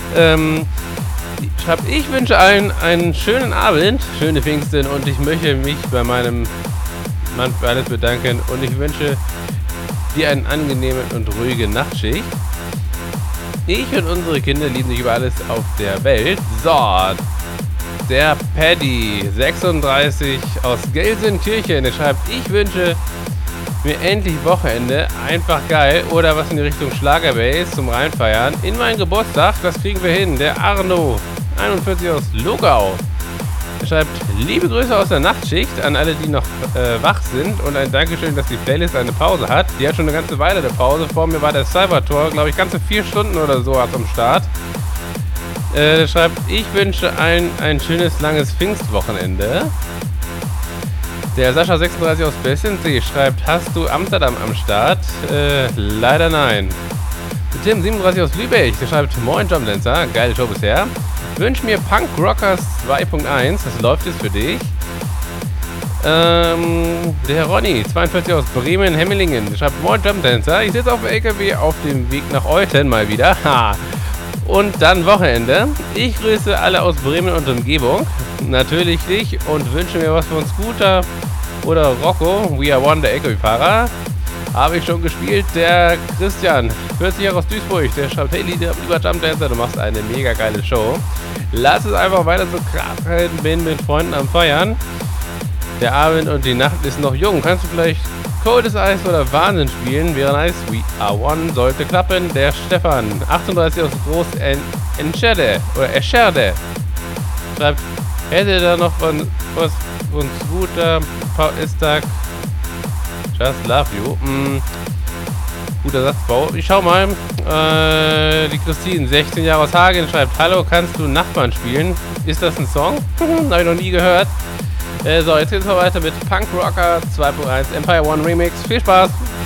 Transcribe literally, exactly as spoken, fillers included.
Ähm, schreibt, ich wünsche allen einen schönen Abend, schöne Pfingsten und ich möchte mich bei meinem Mann für alles bedanken und ich wünsche dir eine angenehme und ruhige Nachtschicht. Ich und unsere Kinder lieben dich über alles auf der Welt. So, der Paddy sechsunddreißig aus Gelsenkirchen, der schreibt, ich wünsche mir endlich Wochenende, einfach geil, oder was in die Richtung Schlagerbase zum Reinfeiern. In meinen Geburtstag, das kriegen wir hin. Der Arno, einundvierzig aus Lugau. Er schreibt, liebe Grüße aus der Nachtschicht an alle, die noch äh, wach sind und ein Dankeschön, dass die Playlist eine Pause hat. Die hat schon eine ganze Weile eine Pause. Vor mir war der Cybertor, glaube ich, ganze vier Stunden oder so am Start. Äh, er schreibt, ich wünsche allen ein schönes, langes Pfingstwochenende. Der Sascha sechsunddreißig aus Bessensee schreibt, hast du Amsterdam am Start? Äh, leider nein. Der Tim siebenunddreißig aus Lübeck, der schreibt, moin Jumpdancer, geile Show bisher. Wünsch mir Punk Rockers zwei Punkt eins, das läuft jetzt für dich. Ähm, der Ronny, zweiundvierzig aus Bremen, Hemmelingen, der schreibt, moin Jumpdancer, ich sitze auf dem L K W auf dem Weg nach Euthen mal wieder. Ha. Und dann Wochenende. Ich grüße alle aus Bremen und Umgebung. Natürlich dich und wünsche mir was von Scooter oder Rocco. We are one, der L K W-Fahrer. Habe ich schon gespielt. Der Christian, vierzig Jahre aus Duisburg, der schreibt, hey lieber Jumpdancer, du machst eine mega geile Show. Lass es einfach weiter so krachen, bin mit Freunden am Feiern. Der Abend und die Nacht ist noch jung. Kannst du vielleicht Coldes Eis oder Wahnsinn spielen? Wäre nice. We are one. Sollte klappen. Der Stefan, achtunddreißig aus Groß Enschede oder Escherde, schreibt, hätte da noch von was von Scooter, Paul Istag, Just Love You. Mm, guter Satzbau. Ich schau mal. Äh, die Christine, sechzehn Jahre aus Hagen, schreibt, hallo, kannst du Nachbarn spielen? Ist das ein Song? Habe ich noch nie gehört. Äh, so, jetzt geht's mal weiter mit Punk Rocker zwei Punkt eins Empire One Remix. Viel Spaß!